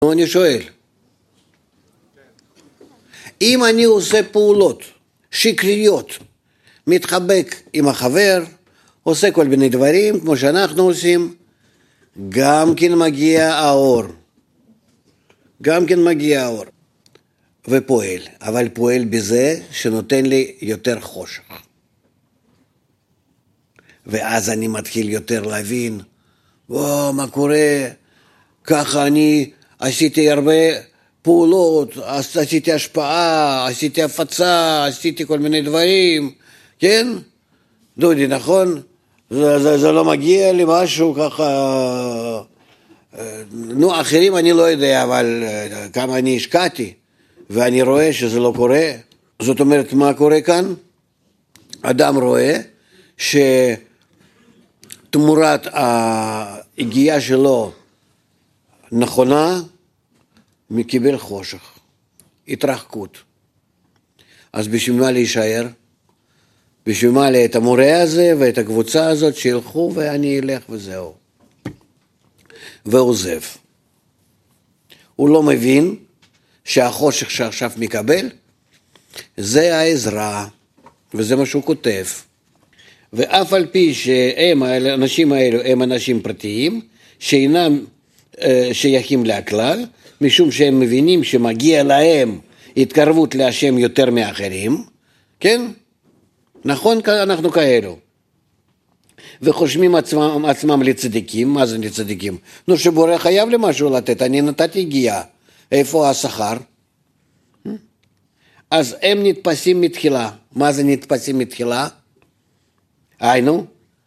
אני שואל, אם אני עושה פעולות שקריות, מתחבק עם החבר, עושה כל מיני דברים, כמו שאנחנו עושים, גם כן מגיע האור. גם כן מגיע האור. ופועל, אבל פועל בזה שנותן לי יותר חושך. ואז אני מתחיל יותר להבין, מה קורה, ככה אני עשיתי הרבה פעולות, עשיתי השפעה, עשיתי הפצה, עשיתי כל מיני דברים, כן? דודי, נכון? זה לא מגיע לי משהו ככה, אחרים אני לא יודע, אבל כמה אני השקעתי, ואני רואה שזה לא קורה. זאת אומרת, מה קורה כאן? אדם רואה שתמורת ההגיעה שלו נכונה, מקיבל חושך, התרחקות. אז בשביל מה להישאר? בשביל מה את המורה הזה ואת הקבוצה הזאת שילכו ואני אלך וזהו. ועוזב. הוא לא מבין שהחושך שעכשיו מקבל זה העזרה, וזה מה שהוא כותב. ואף על פי שהם, האנשים האלו, הם אנשים פרטיים, שאינם שייכים לכלל, משום שהם מבינים שמגיע להם התקרבות להשם יותר מאחרים, כן? נכון, אנחנו כאלו. וחושבים עצמם לצדיקים. מה זה לצדיקים? שבורא חייב למשהו לתת, אני נתתי הגיעה. איפה השכר? אז הם נתפסים מתחילה. מה זה נתפסים מתחילה? היינו,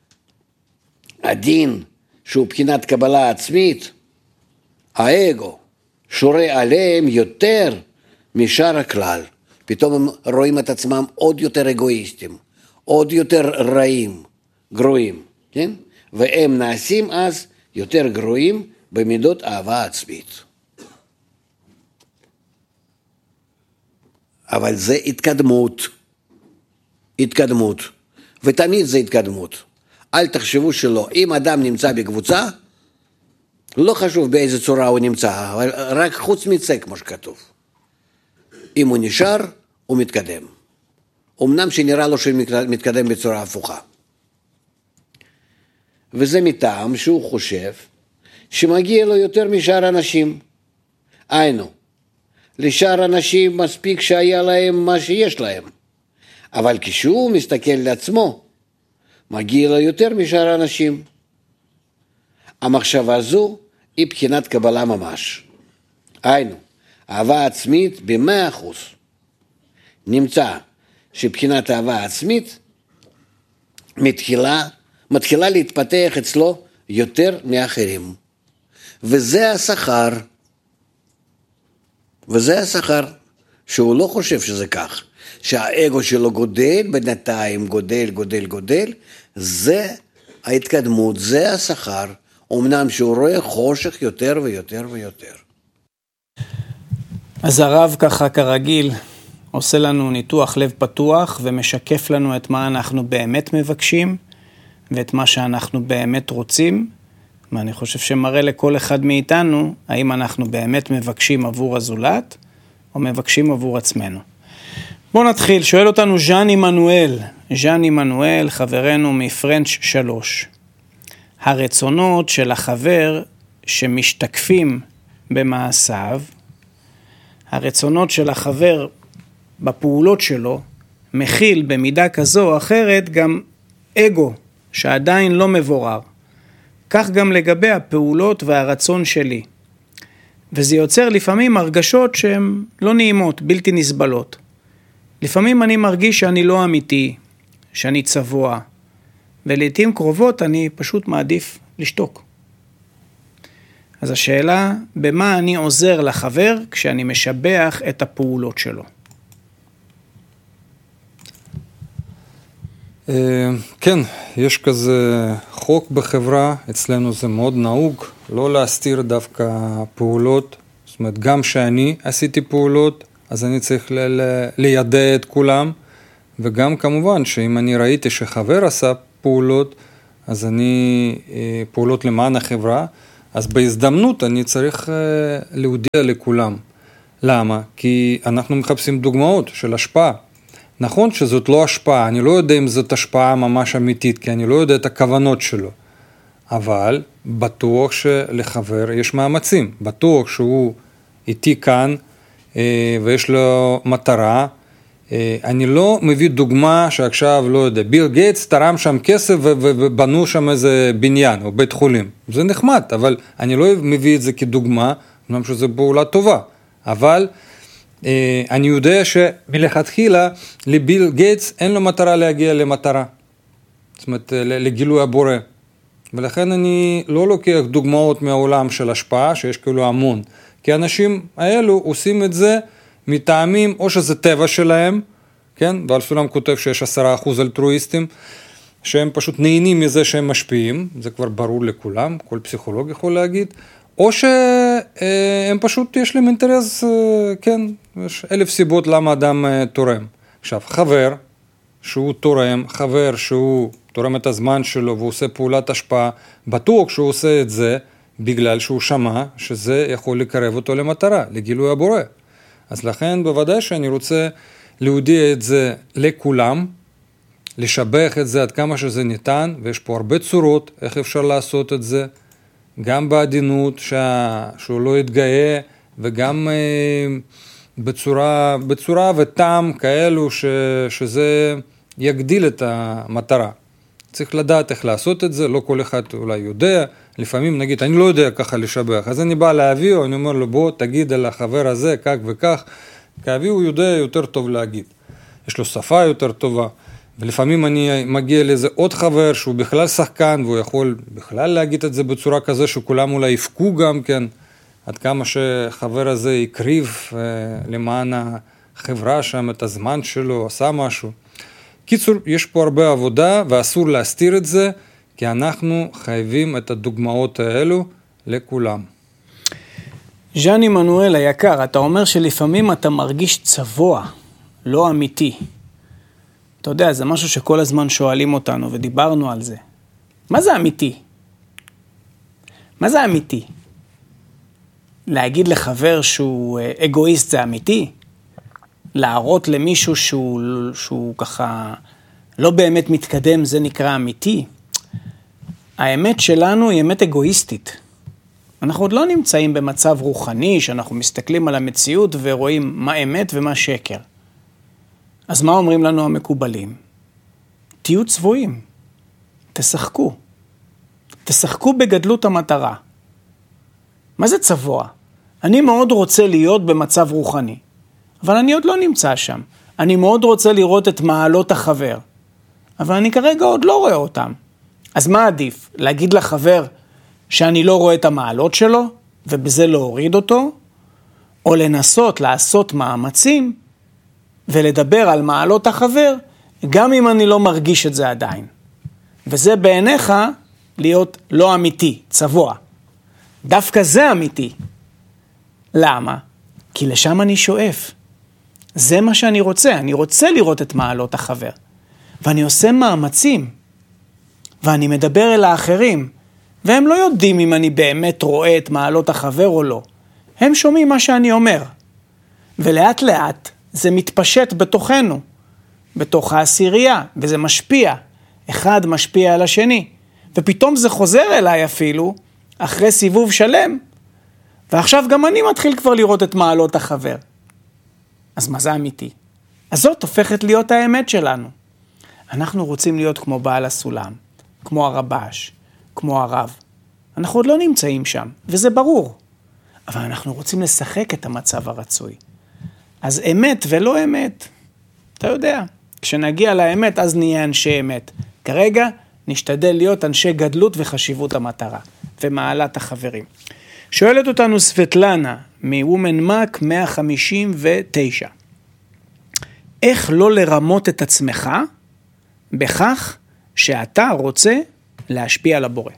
הדין שהוא בחינת קבלה עצמית, האגו שורה עליהם יותר משאר הכלל. פתאום הם רואים את עצמם עוד יותר אגואיסטים, עוד יותר רעים, גרועים, כן? והם נעשים אז יותר גרועים במידות אהבה עצמית. אבל זה התקדמות, התקדמות, ותמיד זה התקדמות. אל תחשבו שלא, אם אדם נמצא בקבוצה, לא חשוב באיזה צורה הוא נמצא, אבל רק חוץ מצא כמו שכתוב. אם הוא נשאר, הוא מתקדם. אמנם שנראה לו שהוא מתקדם בצורה הפוכה. וזה מטעם שהוא חושב שמגיע לו יותר משאר אנשים. היינו, לשאר אנשים מספיק שהיה להם מה שיש להם. אבל כשהוא מסתכל לעצמו, מגיע לו יותר משאר אנשים. המחשבה הזו היא בחינת קבלה ממש. היינו, אהבה עצמית ב100%. נמצא שבחינת אהבה עצמית מתחילה להתפתח אצלו יותר מאחרים. וזה השכר. וזה השכר שהוא לא חושב שזה כך. שהאגו שלו גודל בינתיים, גודל, זה ההתקדמות, זה השכר. אמנם שהוא רואה חושך יותר ויותר ויותר. אז הרב ככה כרגיל עושה לנו ניתוח לב פתוח ומשקף לנו את מה אנחנו באמת מבקשים ואת מה שאנחנו באמת רוצים. ואני חושב שמראה לכל אחד מאיתנו האם אנחנו באמת מבקשים עבור הזולת או מבקשים עבור עצמנו. בואו נתחיל. שואל אותנו ז'אן עמנואל, חברנו מפרנץ' 3. הרצונות של החבר שמשתקפים במעשיו, הרצונות של החבר בפעולות שלו, מכיל במידה כזו או אחרת גם אגו שעדיין לא מבורר. כך גם לגבי הפעולות והרצון שלי. וזה יוצר לפעמים הרגשות שהן לא נעימות, בלתי נסבלות. לפעמים אני מרגיש שאני לא אמיתי, שאני צבוע, ולעתים קרובות אני פשוט מעדיף לשתוק. אז השאלה, במה אני עוזר לחבר כשאני משבח את הפעולות שלו? כן, יש כזה חוק בחברה, אצלנו זה מאוד נהוג, לא להסתיר דווקא פעולות, זאת אומרת, גם שאני עשיתי פעולות, אז אני צריך לידע את כולם, וגם כמובן שאם אני ראיתי שחבר עשה פעולות, אז אני פעולות למען החברה, אז בהזדמנות אני צריך להודיע לכולם. למה? כי אנחנו מחפשים דוגמאות של השפעה. נכון שזאת לא השפעה, אני לא יודע אם זאת השפעה ממש אמיתית, כי אני לא יודע את הכוונות שלו. אבל בטוח שלחבר יש מאמצים, בטוח שהוא איתי כאן ויש לו מטרה. אני לא מביא דוגמה שעכשיו, לא יודע, ביל גייטס תרם שם כסף ובנו שם איזה בניין או בית חולים. זה נחמד, אבל אני לא מביא את זה כדוגמה, אני חושב שזו פעולה טובה. אבל אני יודע שמלכתחילה לביל גייטס אין לו מטרה להגיע למטרה. זאת אומרת, לגילוי הבורא. ולכן אני לא לוקח דוגמאות מהעולם של השפעה, שיש כאילו המון. כי האנשים האלו עושים את זה מטעמים, או שזה טבע שלהם, כן? ועל סולם כותב שיש 10% אלטרואיסטים, שהם פשוט נהנים מזה שהם משפיעים, זה כבר ברור לכולם, כל פסיכולוג יכול להגיד, או שהם פשוט, יש להם אינטרס, כן, יש 1000 סיבות למה אדם תורם. עכשיו, חבר שהוא תורם, חבר שהוא תורם את הזמן שלו ועושה פעולת השפעה, בטוח שהוא עושה את זה בגלל שהוא שמע שזה יכול לקרב אותו למטרה, לגילוי הבורא. אז לכן בוודאי שאני רוצה להודיע את זה לכולם, לשבח את זה עד כמה שזה ניתן, ויש פה הרבה צורות איך אפשר לעשות את זה, גם בעדינות שהוא לא יתגאה, וגם בצורה וטעם כאלו שזה יגדיל את המטרה. צריך לדעת איך לעשות את זה, לא כל אחד אולי יודע, לפעמים נגיד, אני לא יודע ככה לשבח, אז אני בא להביאו, אני אומר לו, בוא תגיד על החבר הזה, כך וכך, כאבי הוא יודע יותר טוב להגיד. יש לו שפה יותר טובה, ולפעמים אני מגיע לאיזה עוד חבר שהוא בכלל שחקן, והוא יכול בכלל להגיד את זה בצורה כזה, שכולם אולי יפקו גם כן, עד כמה שחבר הזה יקריב למען החברה שם, את הזמן שלו, עשה משהו. קיצור, יש פה הרבה עבודה, ואסור להסתיר את זה, כי אנחנו חייבים את הדוגמאות האלו לכולם. ז'אן עמנואל היקר, אתה אומר שלפעמים אתה מרגיש צבוע, לא אמיתי. אתה יודע, זה משהו שכל הזמן שואלים אותנו, ודיברנו על זה. מה זה אמיתי? מה זה אמיתי? להגיד לחבר שהוא אגואיסט זה אמיתי? להראות למישהו שהוא ככה לא באמת מתקדם, זה נקרא אמיתי? האמת שלנו היא אמת אגואיסטית. אנחנו עוד לא נמצאים במצב רוחני, שאנחנו מסתכלים על המציאות ורואים מה אמת ומה שקר. אז מה אומרים לנו המקובלים? תהיו צבועים, תשחקו. תשחקו בגדלות המטרה. מה זה צבוע? אני מאוד רוצה להיות במצב רוחני, אבל אני עוד לא נמצא שם. אני מאוד רוצה לראות את מעלות החבר, אבל אני כרגע עוד לא רואה אותם. אז מה עדיף? להגיד לחבר שאני לא רואה את המעלות שלו, ובזה להוריד אותו, או לנסות לעשות מאמצים, ולדבר על מעלות החבר, גם אם אני לא מרגיש את זה עדיין. וזה בעיניך להיות לא אמיתי, צבוע. דווקא זה אמיתי. למה? כי לשם אני שואף. זה מה שאני רוצה. אני רוצה לראות את מעלות החבר. ואני עושה מאמצים. ואני מדבר אל האחרים. והם לא יודעים אם אני באמת רואה את מעלות החבר או לא. הם שומעים מה שאני אומר. ולאט לאט זה מתפשט בתוכנו. בתוך העשירייה. וזה משפיע. אחד משפיע על השני. ופתאום זה חוזר אליי אפילו, אחרי סיבוב שלם. ועכשיו גם אני מתחיל כבר לראות את מעלות החבר. אז מה זה אמיתי? אז זאת הופכת להיות האמת שלנו. אנחנו רוצים להיות כמו בעל הסולם, כמו הרבש, כמו הרב. אנחנו עוד לא נמצאים שם, וזה ברור. אבל אנחנו רוצים לשחק את המצב הרצוי. אז אמת ולא אמת, אתה יודע, כשנגיע לאמת אז נהיה אנשי אמת. כרגע נשתדל להיות אנשי גדלות וחשיבות המטרה, ומעלת החברים. שואלת אותנו סבטלנה, מוומן מק 159. איך לא לרמות את עצמך בכך שאתה רוצה להשפיע על הבורא?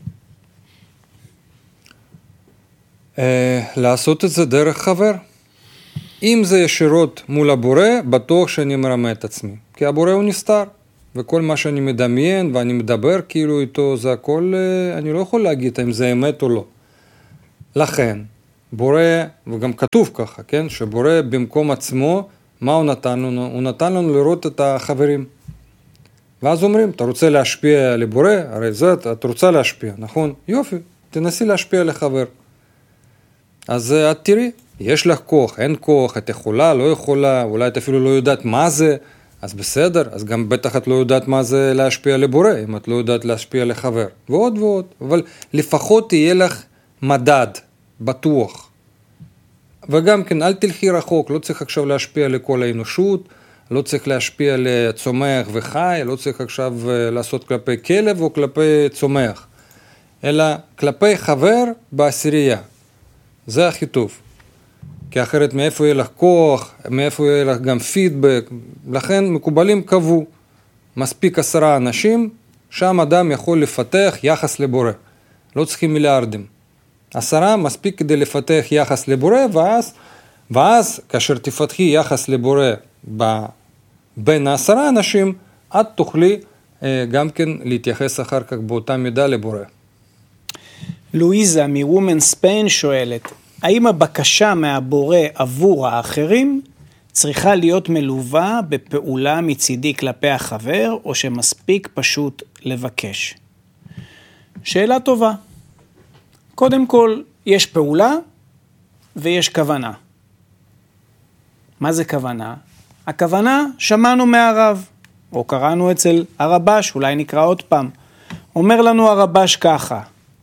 לעשות את זה דרך חבר. אם זה ישירות מול הבורא, בטוח שאני מרמה את עצמי. כי הבורא הוא נסתר. וכל מה שאני מדמיין ואני מדבר כאילו איתו, זה הכל, אני לא יכול להגיד אם זה אמת או לא. לכן, בורא, וגם כתוב ככה, כן? שבורא במקום עצמו, מה הוא נתן לנו? הוא נתן לנו לראות את החברים. ואז אומרים, אתה רוצה להשפיע לבורא? הרי זה, אתה רוצה להשפיע, נכון? יופי, תנסי להשפיע לחבר. אז את תראי, יש לך כוח, אין כוח, את יכולה, לא יכולה, אולי את אפילו לא יודעת מה זה, אז בסדר, אז גם בטח את לא יודעת מה זה להשפיע לבורא, אם את לא יודעת להשפיע לחבר, ועוד ועוד, אבל לפחות יהיה לך מדד, בטוח. וגם כן, אל תלכי רחוק, לא צריך עכשיו להשפיע לכל האנושות, לא צריך להשפיע לצומח וחי, לא צריך עכשיו לעשות כלפי כלב או כלפי צומח, אלא כלפי חבר בעשירייה. זה הכי טוב. כי אחרת מאיפה יהיה לך כוח, מאיפה יהיה לך גם פידבק, לכן מקובלים קבעו. מספיק 10 אנשים, שם אדם יכול לפתח יחס לבורא. לא צריכים מיליארדים. 10 מספיק כדי לפתח יחס לבורא, ואז כאשר תפתחי יחס לבורא בין 10 אנשים, את תוכלי גם כן להתייחס אחר כך באותה מידה לבורא. לואיזה מוומן ספיין שואלת, האם הבקשה מהבורא עבור האחרים צריכה להיות מלווה בפעולה מצידי כלפי החבר, או שמספיק פשוט לבקש? שאלה טובה. קודם כל, יש פעולה ויש כוונה. מה זה כוונה? הכוונה שמענו מהרב, או קראנו אצל הרבש, אולי נקרא עוד פעם. אומר לנו הרבש ככה,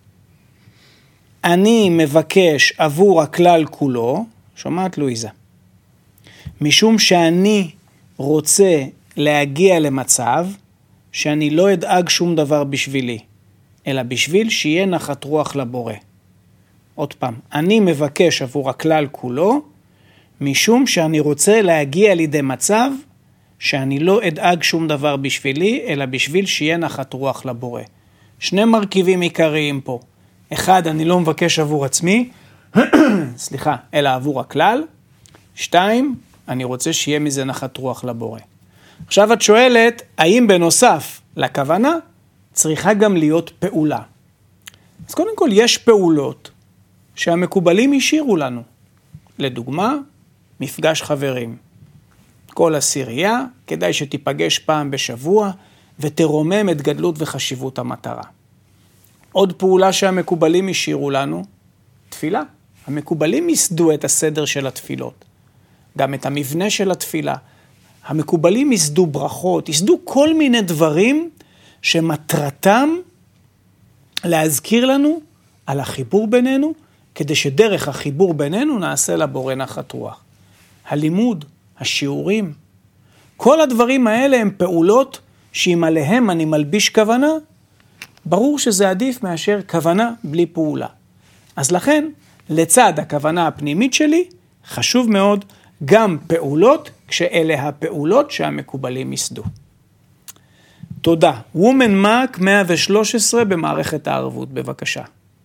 אני מבקש עבור הכלל כולו, שומעת לואיזה, משום שאני רוצה להגיע למצב שאני לא אדאג שום דבר בשבילי, אלא בשביל שיהיה נחת רוח לבורא. עוד פעם, אני מבקש עבור הכלל כולו, משום שאני רוצה להגיע לידי מצב שאני לא אדאג שום דבר בשבילי, אלא בשביל שיהיה נחת רוח לבורא. 2 מרכיבים עיקריים פה. 1, אני לא מבקש עבור עצמי, סליחה, אלא עבור הכלל. 2, אני רוצה שיהיה מזה נחת רוח לבורא. עכשיו את שואלת, האם בנוסף לכוונה צריכה גם להיות פעולה? אז קודם כל יש פעולות שהמקובלים השאירו לנו. לדוגמה, מפגש חברים. כל עשירייה, כדאי שתיפגש פעם בשבוע ותרומם את גדלות וחשיבות המטרה. עוד פעולה שהמקובלים השאירו לנו, תפילה. המקובלים יסדו את הסדר של התפילות, גם את המבנה של התפילה. המקובלים יסדו ברכות, יסדו כל מיני דברים שמטרתם להזכיר לנו על החיבור בינינו, כדי שדרך החיבור בינינו נעשה לבורא נחת רוח. הלימוד, השיעורים, כל הדברים האלה הם פעולות שאם עליהם אני מלביש כוונה, ברור שזה עדיף מאשר כוונה בלי פעולה. אז לכן, לצד הכוונה הפנימית שלי, חשוב מאוד גם פעולות, כשאלה הפעולות שהמקובלים יסדו. תודה. וומן מאק 113 במערכת הערבות, בבקשה.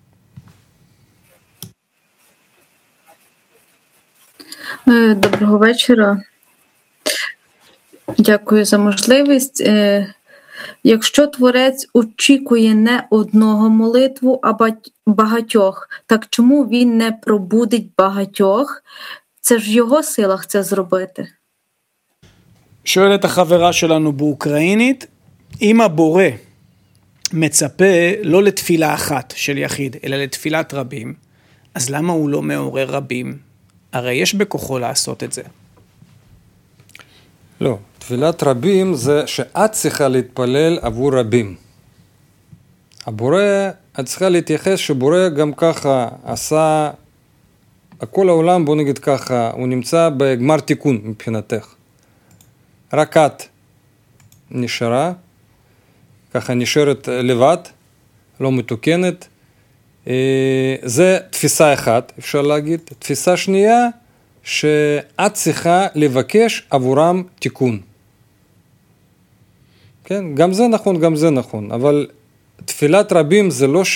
Доброго вечора. Дякую за можливість. Якщо Творець очікує не одного молитву, а багатьох, так чому він не пробудить багатьох? Це ж в його силах це зробити. שואלת החברה שלנו באוקראינית, אם הבורא מצפה לא לתפילה אחת של יחיד, אלא לתפילת רבים, אז למה הוא לא מעורר רבים? הרי יש בכוחו לעשות את זה. לא, תפילת רבים זה שאת צריכה להתפלל עבור רבים. הבורא, את צריכה להתייחס שבורא גם ככה עשה, כל העולם בוא נגיד ככה, הוא נמצא בגמר תיקון מבחינתך. רק את נשארה, ככה נשארת לבד, לא מתוקנת. זה תפיסה אחת, אפשר להגיד. תפיסה שנייה, שאת צריכה לבקש עבורם תיקון. כן, גם זה נכון, גם זה נכון. אבל תפילת רבים זה לא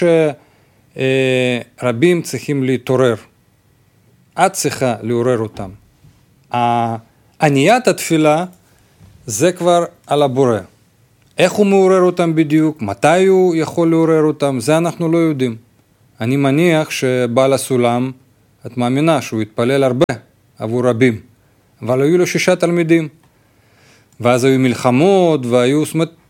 שרבים צריכים להתעורר. את צריכה לעורר אותם. עניית התפילה זה כבר על הבורא. איך הוא מעורר אותם בדיוק, מתי הוא יכול לעורר אותם, זה אנחנו לא יודעים. אני מניח שבעל הסולם, את מאמינה שהוא התפלל הרבה עבור רבים, אבל היו לו 6 תלמידים, ואז היו מלחמות, והיו, זאת אומרת,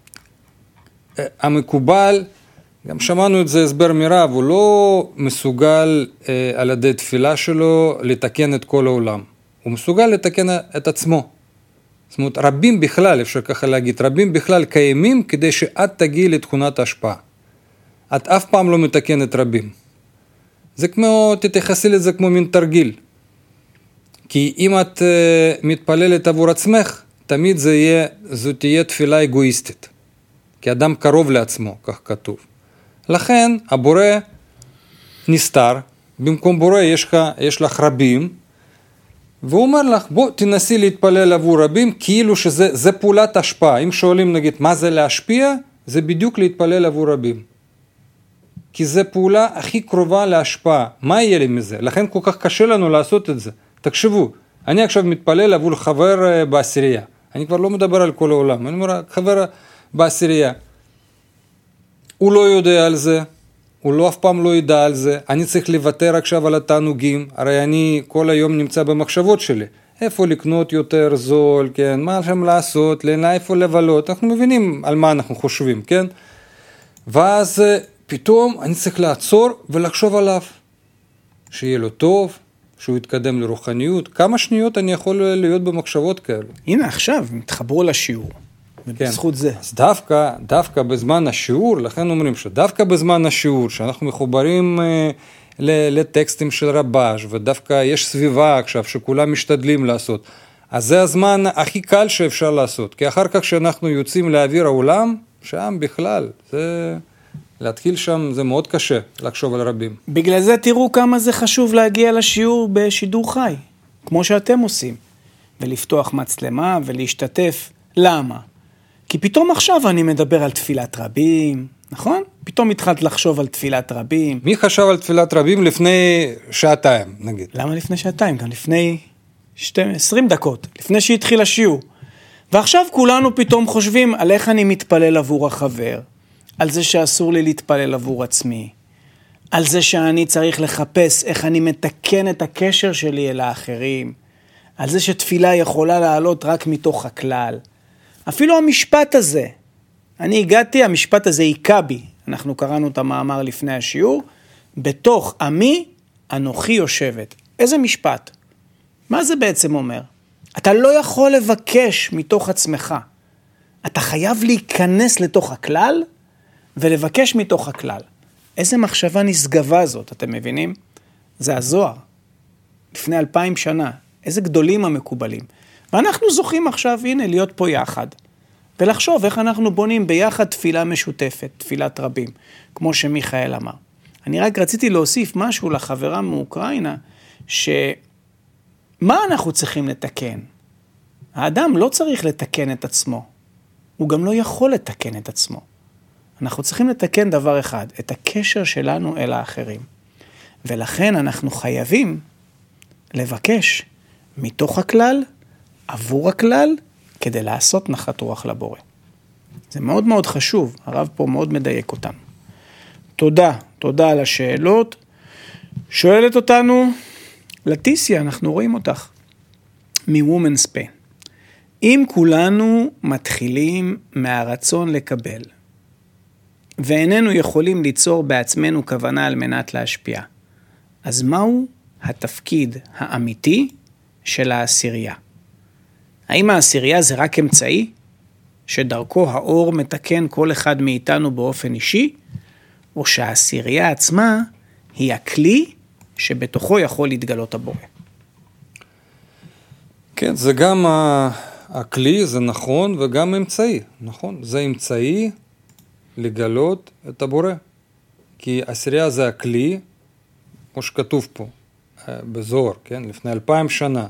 המקובל, גם שמענו את זה הסבר מרב, הוא לא מסוגל על ידי תפילה שלו לתקן את כל העולם, הוא מסוגל לתקן את עצמו. זאת אומרת, רבים בכלל, אפשר ככה להגיד, רבים בכלל קיימים כדי שאת תגיעי לתכונת ההשפעה. את אף פעם לא מתקנת רבים. זה כמו, תתייחסי לזה כמו מין תרגיל. כי אם את מתפללת עבור עצמך, תמיד זו תהיה תפילה אגואיסטית. כי אדם קרוב לעצמו, כך כתוב. לכן, הבורא נסתר, במקום בורא יש לך רבים, והוא אומר לך, בוא תנסי להתפלל עבור רבים, כאילו שזה פעולת השפעה. אם שואלים נגיד, מה זה להשפיע? זה בדיוק להתפלל עבור רבים. כי זה פעולה הכי קרובה להשפעה. מה יהיה לי מזה? לכן כל כך קשה לנו לעשות את זה. תקשיבו, אני עכשיו מתפלל עבור חבר בעשירייה. אני כבר לא מדבר על כל העולם. אני אומר, חבר בעשירייה. הוא לא יודע על זה. הוא לא אף פעם לא ידע על זה. אני צריך לוותר עכשיו על התענוגים. הרי אני כל היום נמצא במחשבות שלי. איפה לקנות יותר זול, כן? מה שם לעשות, איפה לבלות. אנחנו מבינים על מה אנחנו חושבים, כן? ואז פתאום אני צריך לעצור ולחשוב עליו. שיהיה לו טוב, שהוא יתקדם לרוחניות. כמה שניות אני יכול להיות במחשבות כאלו. הנה עכשיו, מתחברו לשיעור. ובזכות זה. אז דווקא בזמן השיעור, לכן אומרים שדווקא בזמן השיעור, שאנחנו מחוברים לטקסטים של רבש, ודווקא יש סביבה עכשיו שכולם משתדלים לעשות, אז זה הזמן הכי קל שאפשר לעשות, כי אחר כך שאנחנו יוצאים לאוויר העולם, שם בכלל, להתחיל שם זה מאוד קשה לחשוב על רבים. בגלל זה תראו כמה זה חשוב להגיע לשיעור בשידור חי, כמו שאתם עושים, ולפתוח מצלמה ולהשתתף. למה? כי פתאום עכשיו אני מדבר על תפילת רבים, נכון? פתאום התחלת לחשוב על תפילת רבים. מי חשב על תפילת רבים לפני שעתיים, נגיד? למה לפני שעתיים? גם לפני 20 דקות, לפני שהתחיל השיעור. ועכשיו כולנו פתאום חושבים על איך אני מתפלל עבור החבר, על זה שאסור לי להתפלל עבור עצמי, על זה שאני צריך לחפש איך אני מתקן את הקשר שלי אל האחרים, על זה שתפילה יכולה לעלות רק מתוך הכלל. אפילו המשפט הזה, אני הגעתי, המשפט הזה היכה בי, אנחנו קראנו את המאמר לפני השיעור, בתוך עמי אנוכי יושבת. איזה משפט? מה זה בעצם אומר? אתה לא יכול לבקש מתוך עצמך, אתה חייב להיכנס לתוך הכלל ולבקש מתוך הכלל. איזה מחשבה נשגבה זאת, אתם מבינים? זה הזוהר, לפני 2000 שנה, איזה גדולים המקובלים. ואנחנו זוכים עכשיו, הנה, להיות פה יחד, ולחשוב איך אנחנו בונים ביחד תפילה משותפת, תפילת רבים, כמו שמיכאל אמר. אני רק רציתי להוסיף משהו לחברה מאוקראינה, שמה אנחנו צריכים לתקן? האדם לא צריך לתקן את עצמו, הוא גם לא יכול לתקן את עצמו. אנחנו צריכים לתקן דבר אחד, את הקשר שלנו אל האחרים. ולכן אנחנו חייבים לבקש מתוך הכלל, עבור הכלל, כדי לעשות נחת רוח לבורא. זה מאוד מאוד חשוב, הרב פה מאוד מדייק אותנו. תודה על השאלות. שואלת אותנו, לטיסיה, אנחנו רואים אותך, מ-Women's Pain. אם כולנו מתחילים מהרצון לקבל, ואיננו יכולים ליצור בעצמנו כוונה על מנת להשפיע, אז מהו התפקיד האמיתי של העשירייה? האם העשירייה זה רק אמצעי, שדרכו האור מתקן כל אחד מאיתנו באופן אישי, או שהעשירייה עצמה היא הכלי שבתוכו יכול להתגלות הבורא? כן, זה גם הכלי, זה נכון, וגם אמצעי, נכון? זה אמצעי לגלות את הבורא. כי עשירייה זה הכלי, כמו שכתוב פה, בזוהר, כן? לפני 2000 שנה.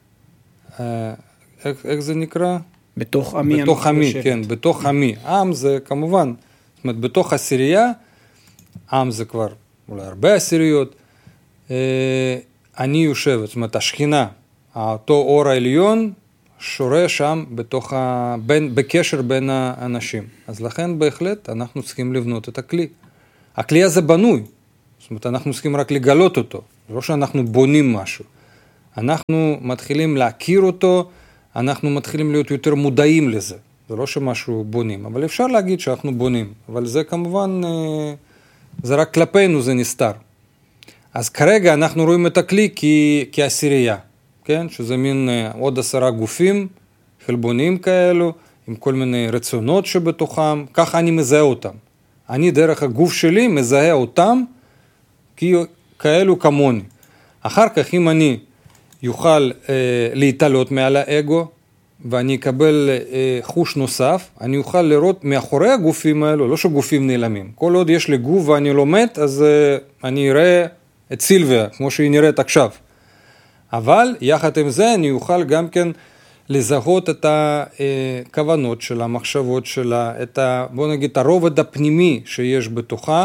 איך זה נקרא? בתוך עמי. בתוך עמי, כן, בתוך עמי. עם זה כמובן, זאת אומרת, בתוך עשירייה, עם זה כבר אולי הרבה עשיריות, אני יושבת, זאת אומרת, השכינה, אותו אור העליון, שורה שם בקשר בין האנשים. אז לכן בהחלט אנחנו צריכים לבנות את הכלי. הכלי הזה בנוי, זאת אומרת, אנחנו צריכים רק לגלות אותו, לא שאנחנו בונים משהו. אנחנו מתחילים להכיר אותו, אנחנו מתחילים להיות יותר מודעים לזה. זה לא שמשהו בונים, אבל אפשר להגיד שאנחנו בונים. אבל זה כמובן, זה רק כלפינו, זה נסתר. אז כרגע אנחנו רואים את הכלי כעשירייה, כן? שזה מין עוד 10 גופים, חלבוניים כאלו, עם כל מיני רצונות שבתוכם, ככה אני מזהה אותם. אני דרך הגוף שלי מזהה אותם כאלו כמוני. אחר כך אם אני יוכל להתעלות מעל האגו, ואני אקבל חוש נוסף, אני אוכל לראות מאחורי הגופים האלו, לא שגופים נעלמים. כל עוד יש לי גוף ואני לא מת, אז אני אראה את סילביה, כמו שהיא נראית עכשיו. אבל יחד עם זה אני אוכל גם כן לזהות את הכוונות שלה, המחשבות שלה, בוא נגיד, הרובד הפנימי שיש בתוכה,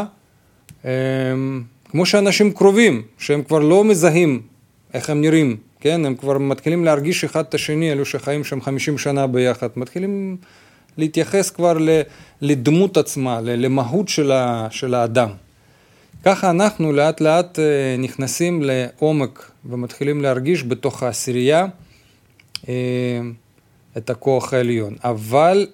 כמו שאנשים קרובים, שהם כבר לא מזהים איך הם נראים, כן? הם כבר מתחילים להרגיש אחד את השני, אלו שחיים שם 50 שנה ביחד, מתחילים להתייחס כבר לדמות עצמה, למהות של האדם. ככה אנחנו לאט לאט נכנסים לעומק ומתחילים להרגיש בתוך העשירייה את הכוח העליון. אבל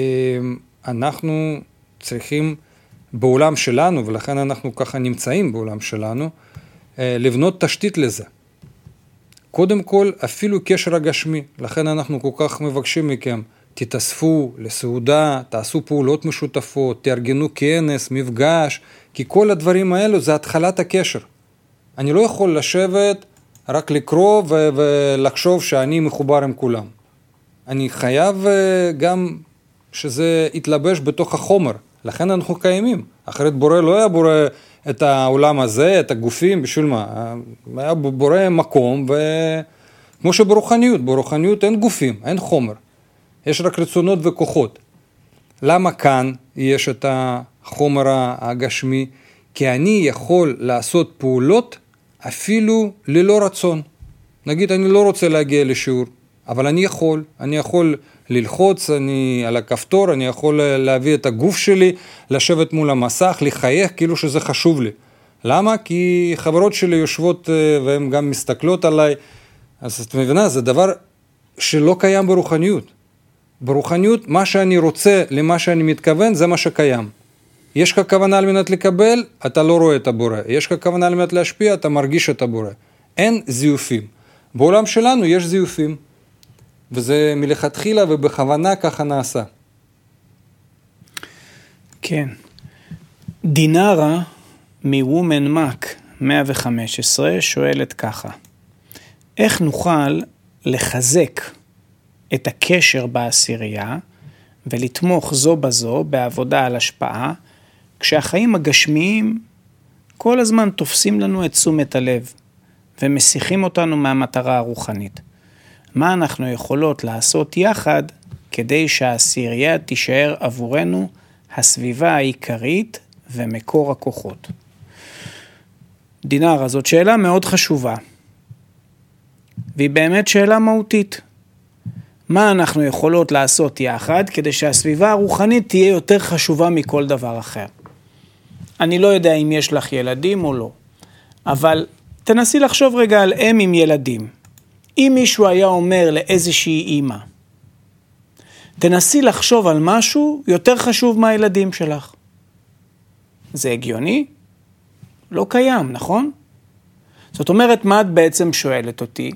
אנחנו צריכים בעולם שלנו, ולכן אנחנו ככה נמצאים בעולם שלנו, לבנות תשתית לזה. קודם כל, אפילו קשר הגשמי, לכן אנחנו כל כך מבקשים מכם, תתאספו לסעודה, תעשו פעולות משותפות, תארגנו כנס, מפגש, כי כל הדברים האלו זה התחלת הקשר. אני לא יכול לשבת, רק לקרוא ולחשוב שאני מחובר עם כולם. אני חייב גם שזה יתלבש בתוך החומר, לכן אנחנו קיימים. אחרת בורא לא היה בורא את העולם הזה, את הגופים, בשביל מה? היה בורא מקום, וכמו שברוחניות אין גופים, אין חומר. יש רק רצונות וכוחות. למה כאן יש את החומר הגשמי? כי אני יכול לעשות פעולות אפילו ללא רצון. נגיד, אני לא רוצה להגיע לשיעור, אבל אני יכול ללחוץ על הכפתור, אני יכול להביא את הגוף שלי, לשבת מול המסך, לחייך כאילו שזה חשוב לי. למה? כי חברות שלי יושבות והן גם מסתכלות עליי. אז את מבינה, זה דבר שלא קיים ברוחניות. ברוחניות, מה שאני רוצה למה שאני מתכוון, זה מה שקיים. יש לך כוונה על מנת לקבל, אתה לא רואה את הבורא. יש לך כוונה על מנת להשפיע, אתה מרגיש את הבורא. אין זיופים. בעולם שלנו יש זיופים. וזה מלכתחילה ובכוונה ככה נעשה. כן. דינרה מוומן מק 115 שואלת ככה. איך נוכל לחזק את הקשר בעשירייה ולתמוך זו בזו בעבודה על השפעה, כשהחיים הגשמיים כל הזמן תופסים לנו את תשומת הלב ומסיחים אותנו מהמטרה הרוחנית? מה אנחנו יכולות לעשות יחד כדי שהעשירייה תישאר עבורנו הסביבה העיקרית ומקור הכוחות? דינרה, זאת שאלה מאוד חשובה, והיא באמת שאלה מהותית. מה אנחנו יכולות לעשות יחד כדי שהסביבה הרוחנית תהיה יותר חשובה מכל דבר אחר? אני לא יודע אם יש לך ילדים או לא, אבל תנסי לחשוב רגע על אם עם ילדים. אם מישהו היה אומר לאיזושהי אימא, תנסי לחשוב על משהו יותר חשוב מהילדים שלך. זה הגיוני? לא קיים, נכון? זאת אומרת, מה את בעצם שואלת אותי?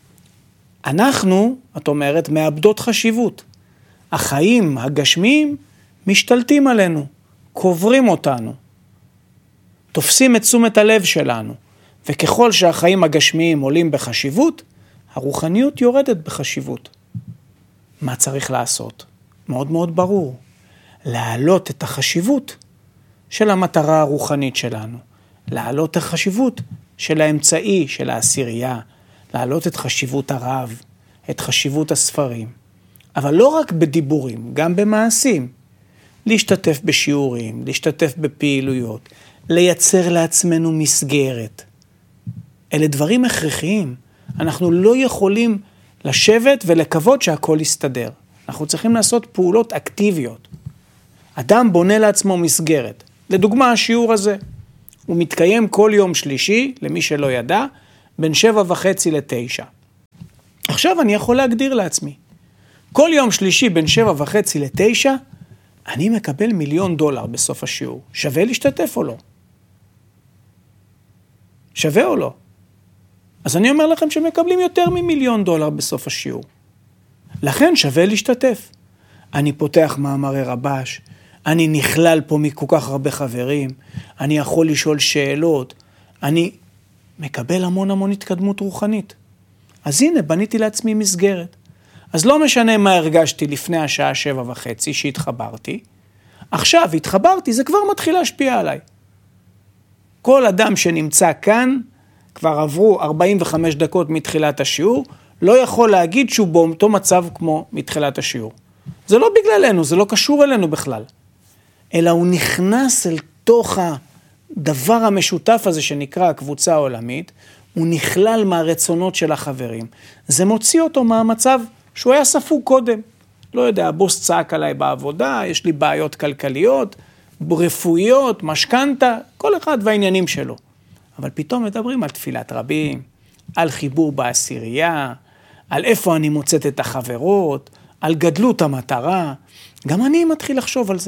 אנחנו, את אומרת, מאבדות חשיבות. החיים הגשמיים משתלטים עלינו, קוברים אותנו, תופסים את תשומת הלב שלנו, וככל שהחיים הגשמיים עולים בחשיבות, הרוחניות יורדת בחשיבות. מה צריך לעשות? מאוד מאוד ברור. להעלות את החשיבות של המטרה הרוחנית שלנו. להעלות את החשיבות של האמצעי, של העשירייה. להעלות את חשיבות הרב, את חשיבות הספרים. אבל לא רק בדיבורים, גם במעשים. להשתתף בשיעורים, להשתתף בפעילויות, לייצר לעצמנו מסגרת. אלה דברים הכרחיים. אנחנו לא יכולים לשבת ולקוות שהכל יסתדר. אנחנו צריכים לעשות פעולות אקטיביות. אדם בונה לעצמו מסגרת. לדוגמה, השיעור הזה. הוא מתקיים כל יום שלישי, למי שלא ידע, בין 7:30 ל-9. עכשיו אני יכול להגדיר לעצמי. כל יום שלישי בין 7:30 ל-9, אני מקבל $1,000,000 בסוף השיעור. שווה להשתתף או לא? שווה או לא? אז אני אומר לכם שמקבלים יותר $1,000,000 בסוף השיעור. לכן שווה להשתתף. אני פותח מאמרי רבש, אני נכלל פה מכל כך הרבה חברים, אני יכול לשאול שאלות, אני מקבל המון התקדמות רוחנית. אז הנה, בניתי לעצמי מסגרת. אז לא משנה מה הרגשתי לפני השעה 7:30 שהתחברתי, עכשיו התחברתי, זה כבר מתחיל להשפיע עליי. כל אדם שנמצא כאן, כבר עברו 45 דקות מתחילת השיעור, לא יכול להגיד שהוא באותו מצב כמו מתחילת השיעור. זה לא בגללנו, זה לא קשור אלינו בכלל. אלא הוא נכנס אל תוך הדבר המשותף הזה שנקרא הקבוצה העולמית, הוא נכלל מהרצונות של החברים. זה מוציא אותו מהמצב שהוא היה ספוג קודם. לא יודע, הבוס צעק עליי בעבודה, יש לי בעיות כלכליות, רפואיות, משכנתה, כל אחד והעניינים שלו. אבל פתאום מדברים על תפילת רבים, על חיבור בעשירייה, על איפה אני מוצאת את החברות, על גדלות המטרה. גם אני מתחיל לחשוב על זה.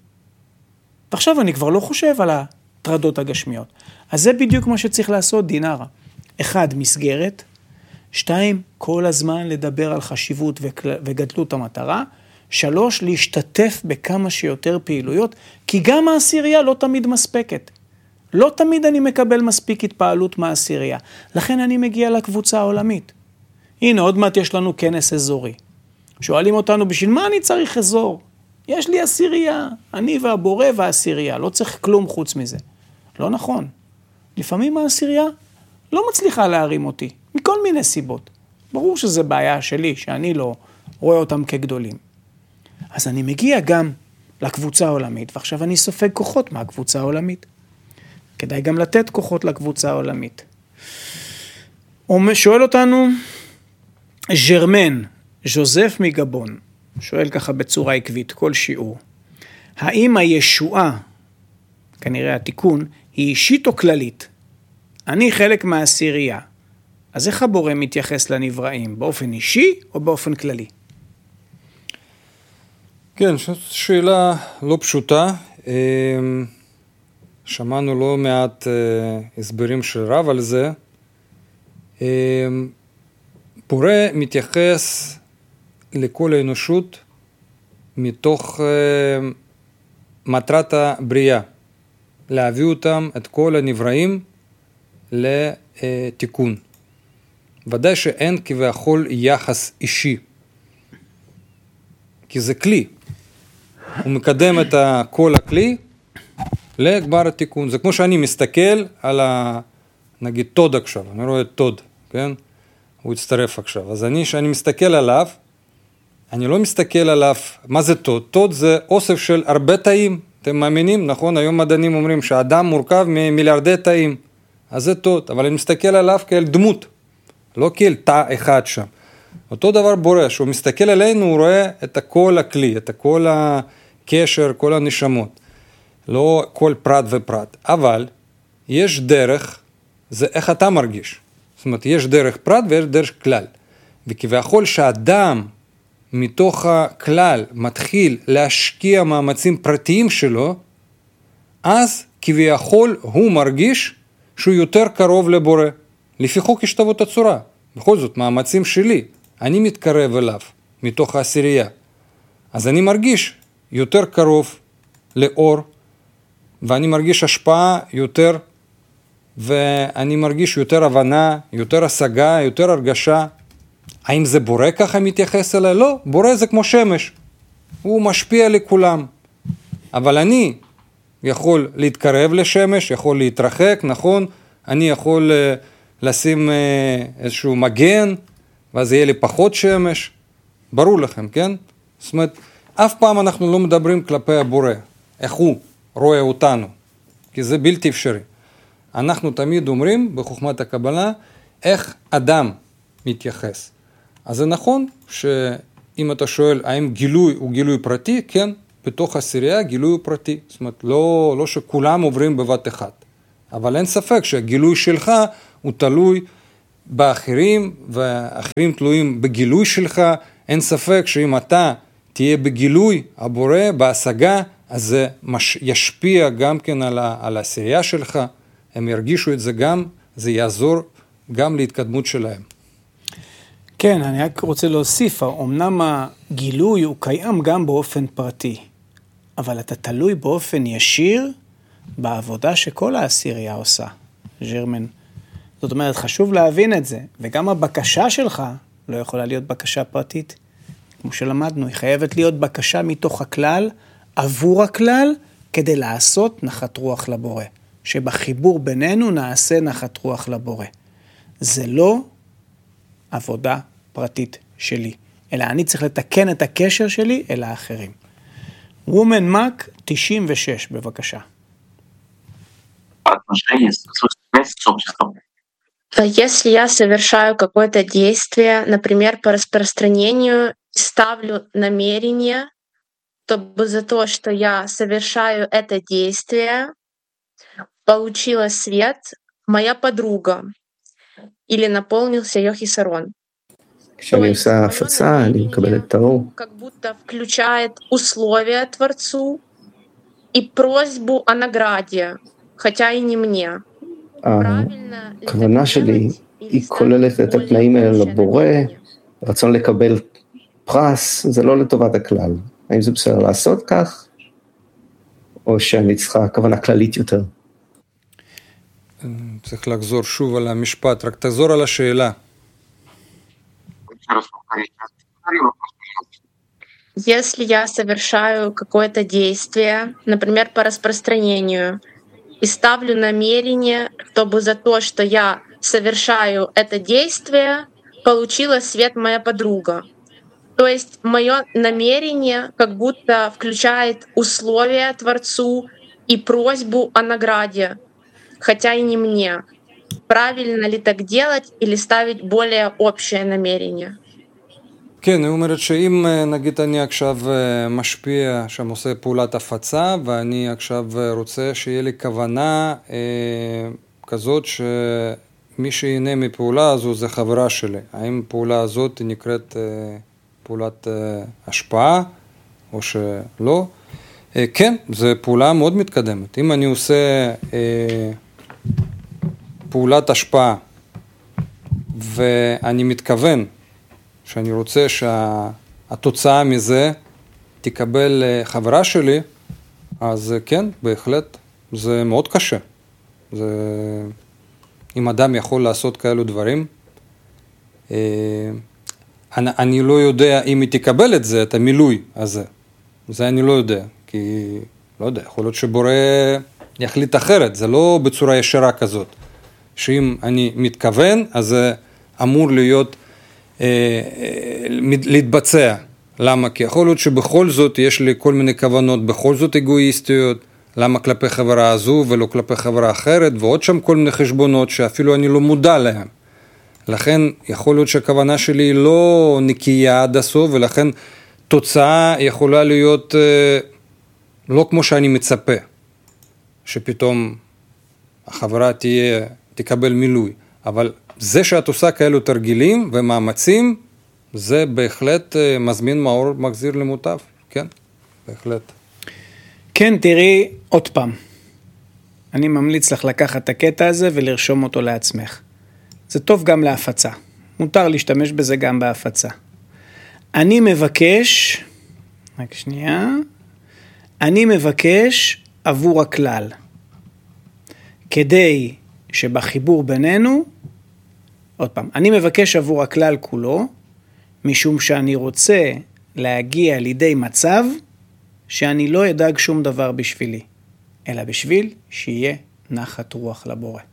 ועכשיו אני כבר לא חושב על הטרדות הגשמיות. אז זה בדיוק מה שצריך לעשות, דינרה. 1, מסגרת. 2, כל הזמן לדבר על חשיבות וגדלות המטרה. 3, להשתתף בכמה שיותר פעילויות, כי גם העשירייה לא תמיד מספקת. לא תמיד אני מקבל מספיק התפעלות מהעשירייה. לכן אני מגיע לקבוצה העולמית. הנה, עוד מעט יש לנו כנס אזורי. שואלים אותנו, בשביל מה אני צריך אזור? יש לי עשירייה, אני והבורא והעשירייה, לא צריך כלום חוץ מזה. לא נכון. לפעמים העשירייה לא מצליחה להרים אותי, מכל מיני סיבות. ברור שזה בעיה שלי, שאני לא רואה אותם כגדולים. אז אני מגיע גם לקבוצה העולמית, ועכשיו אני סופג כוחות מהקבוצה העולמית. כדאי גם לתת כוחות לקבוצה העולמית. שואל אותנו ז'רמן, ז'וזף מגבון, שואל ככה בצורה עקבית, כל שיעור. האם הישועה, כנראה התיקון, היא אישית או כללית? אני חלק מהעשירייה. אז איך הבורא מתייחס לנבראים? באופן אישי או באופן כללי? כן, שאלה לא פשוטה. שמענו לא מעט הסברים של רב על זה. בורא מתייחס לכל האנושות מתוך מטרת הבריאה, להביא אותם, את כל הנבראים, לתיקון. ודאי שאין כביכול יחס אישי, כי זה כלי. הוא מקדם את כל הכלי לגמר התיקון. זה כמו שאני מסתכל על נגיד תוד עכשיו, אני רואה את תוד, כן? הוא הצטרף עכשיו. אז שאני מסתכל עליו, אני לא מסתכל עליו, מה זה תוד? תוד זה אוסף של הרבה תאים. אתם מאמינים? נכון? היום מדענים אומרים שהאדם מורכב ממיליארדי תאים. אז זה תוד. אבל אני מסתכל עליו כאל דמות, לא כאל תא אחד שם. אותו דבר בורא, שהוא מסתכל עלינו, הוא רואה את כל הכלי, את כל הקשר, כל הנשמות. לא כל פרט ופרט. אבל יש דרך, זה איך אתה מרגיש. זאת אומרת, יש דרך פרט ויש דרך כלל. וכביכול שהאדם מתוך הכלל מתחיל להשקיע מאמצים פרטיים שלו, אז כביכול הוא מרגיש שהוא יותר קרוב לבורא. לפי חוק השתוות הצורה. בכל זאת, מאמצים שלי, אני מתקרב אליו מתוך העשירייה. אז אני מרגיש יותר קרוב לאור, ואני מרגיש השפעה יותר, ואני מרגיש יותר הבנה, יותר השגה, יותר הרגשה. האם זה בורא ככה מתייחס אליי? לא, בורא זה כמו שמש. הוא משפיע לכולם. אבל אני יכול להתקרב לשמש, יכול להתרחק, נכון? אני יכול לשים איזשהו מגן, ואז יהיה לי פחות שמש. ברור לכם, כן? זאת אומרת, אף פעם אנחנו לא מדברים כלפי הבורא. איך הוא רואה אותנו? כי זה בלתי אפשרי. אנחנו תמיד אומרים בחוכמת הקבלה, איך אדם מתייחס. אז זה נכון שאם אתה שואל, האם גילוי הוא גילוי פרטי? כן, בתוך העשירייה גילוי הוא פרטי. זאת אומרת, לא שכולם עוברים בבת אחת. אבל אין ספק שהגילוי שלך הוא תלוי באחרים, והאחרים תלויים בגילוי שלך. אין ספק שאם אתה תהיה בגילוי הבורא, בהשגה, אז זה ישפיע גם כן על העשייה שלך, הם ירגישו את זה גם, זה יעזור גם להתקדמות שלהם. כן, אני רק רוצה להוסיף, אמנם הגילוי הוא קיים גם באופן פרטי, אבל אתה תלוי באופן ישיר בעבודה שכל העשירייה עושה, ג'רמן. זאת אומרת, חשוב להבין את זה, וגם הבקשה שלך לא יכולה להיות בקשה פרטית. כמו שלמדנו, היא חייבת להיות בקשה מתוך הכלל, עבור הכלל, כדי לעשות נחת רוח לבורא. שבחיבור בינינו נעשה נחת רוח לבורא. זה לא עבודה פרטית שלי, אלא אני צריך לתקן את הקשר שלי אל האחרים. וומן מק 96, бывакаша. Отношения с обществом. Если я совершаю какое-то действие, например, по распространению, ставлю намерение, чтобы за то, что я совершаю это действие, получила свет моя подруга или наполнился Йохисарон. כשאני עושה הפצה, אני מקבלת את האור. Как будто включает условия Творцу и просьбу о награде, хотя и не мне. הכוונה שלי היא כוללת את התנאים האלה לבורא, רצון לקבל פרס, זה לא לטובת הכלל. האם זה בסדר לעשות כך, או שאני צריכה כוונה כללית יותר? צריך לחזור שוב על המשפט, רק תחזור על השאלה. Если я совершаю какое-то действие, например, по распространению, и ставлю намерение, чтобы за то, что я совершаю это действие, получила свет моя подруга. То есть мое намерение как будто включает условия Творцу и просьбу о награде, хотя и не мне. Правильно ли так делать или ставить более общее намерение? כן, היא אומרת שאם נגיד אני עכשיו משפיע, שם עושה פעולת הפצה, ואני עכשיו רוצה שיהיה לי כוונה כזאת שמי שיהנה מפעולה הזו זה חברה שלי. האם פעולה הזאת היא נקראת פעולת השפעה או שלא? כן, זו פעולה מאוד מתקדמת. אם אני עושה פעולת השפעה ואני מתכוון שאני רוצה שהתוצאה מזה תקבל חברה שלי, אז כן, בהחלט, זה מאוד קשה. אם אדם יכול לעשות כאלו דברים, אני לא יודע אם היא תקבל את זה, את המילוי הזה. זה אני לא יודע, כי לא יודע, יכול להיות שבורא יחליט אחרת, זה לא בצורה ישרה כזאת. שאם אני מתכוון, אז זה אמור להיות להתבצע. למה? כי יכול להיות שבכל זאת יש לי כל מיני כוונות, בכל זאת אגואיסטיות, למה כלפי חברה הזו ולא כלפי חברה אחרת, ועוד שם כל מיני חשבונות שאפילו אני לא מודע להם. לכן יכול להיות שהכוונה שלי היא לא נקייה עד הסוף, ולכן תוצאה יכולה להיות לא כמו שאני מצפה, שפתאום החברה תקבל מילוי. אבל זה שאת עושה כאלו תרגילים ומאמצים, זה בהחלט מזמין מאור מחזיר למוטב, כן? בהחלט. כן, תראי עוד פעם. אני ממליץ לך לקחת את הקטע הזה ולרשום אותו לעצמך. זה טוב גם להפצה. מותר להשתמש בזה גם בהפצה. אני מבקש, רק שנייה, אני מבקש עבור הכלל. כדי שבחיבור בינינו, עוד פעם, אני מבקש עבור הכלל כולו, משום שאני רוצה להגיע לידי מצב שאני לא אדאג שום דבר בשבילי, אלא בשביל שיהיה נחת רוח לבורא.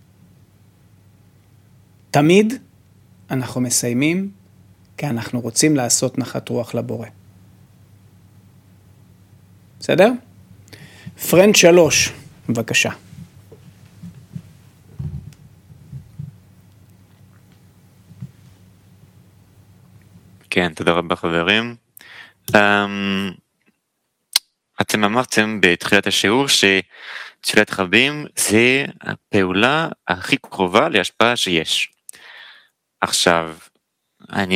תמיד אנחנו מסיימים כי אנחנו רוצים לעשות נחת רוח לבורא. בסדר? פרנד 3, בבקשה. כן, תודה רבה חברים. אתם אמרתם בתחילת השיעור שתפילת רבים זה הפעולה הכי קרובה להשפעה שיש. עכשיו, אני